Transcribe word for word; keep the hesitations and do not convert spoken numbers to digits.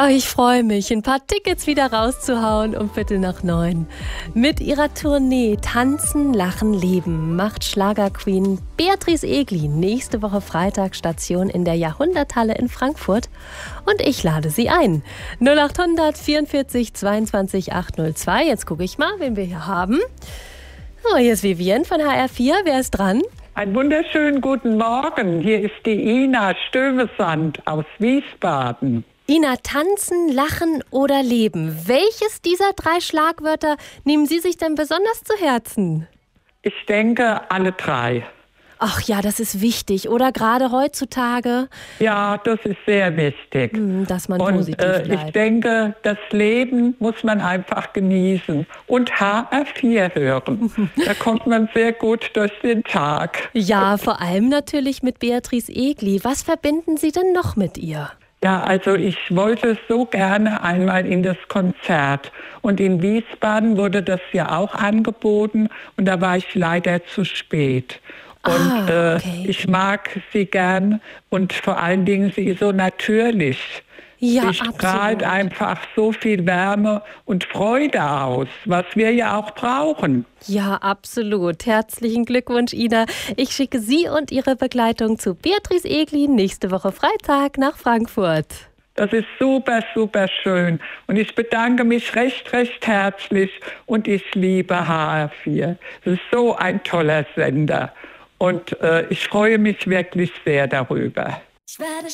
Oh, ich freue mich, ein paar Tickets wieder rauszuhauen um Viertel nach neun. Mit ihrer Tournee Tanzen, Lachen, Leben macht Schlagerqueen Beatrice Egli nächste Woche Freitag Station in der Jahrhunderthalle in Frankfurt. Und ich lade sie ein. null acht hundert vierundvierzig zweiundzwanzig achthundertzwei. Jetzt gucke ich mal, wen wir hier haben. Oh, hier ist Vivienne von H R vier. Wer ist dran? Einen wunderschönen guten Morgen. Hier ist die Ina Stövesand aus Wiesbaden. Ina, tanzen, lachen oder leben. Welches dieser drei Schlagwörter nehmen Sie sich denn besonders zu Herzen? Ich denke, alle drei. Ach ja, das ist wichtig, oder? Gerade heutzutage. Ja, das ist sehr wichtig. Dass man Und positiv äh, bleibt. ich denke, das Leben muss man einfach genießen und H R vier hören. Da kommt man sehr gut durch den Tag. Ja, vor allem natürlich mit Beatrice Egli. Was verbinden Sie denn noch mit ihr? Ja, also ich wollte so gerne einmal in das Konzert. Und in Wiesbaden wurde das ja auch angeboten und da war ich leider zu spät. Und ah, okay. äh, ich mag sie gern und vor allen Dingen sie ist so natürlich. Ja, sie strahlt absolut. einfach so viel Wärme und Freude aus, was wir ja auch brauchen. Ja, absolut. Herzlichen Glückwunsch, Ina. Ich schicke Sie und Ihre Begleitung zu Beatrice Egli nächste Woche Freitag nach Frankfurt. Das ist super, super schön. Und ich bedanke mich recht, recht herzlich und ich liebe H R vier. Es ist so ein toller Sender. Und äh, ich freue mich wirklich sehr darüber.